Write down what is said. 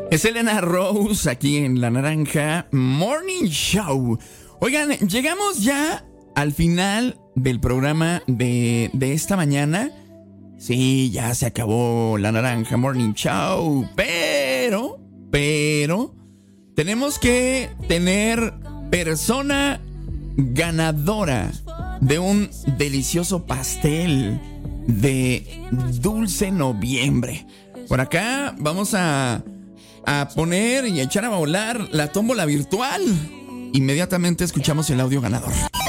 Es Elena Rose aquí en La Naranja Morning Show. Oigan, llegamos ya al final del programa de esta mañana. Sí, ya se acabó La Naranja Morning Show. Pero, tenemos que tener persona ganadora de un delicioso pastel de Dulce Noviembre. Por acá vamos a poner y a echar a volar la tómbola virtual. Inmediatamente escuchamos el audio ganador.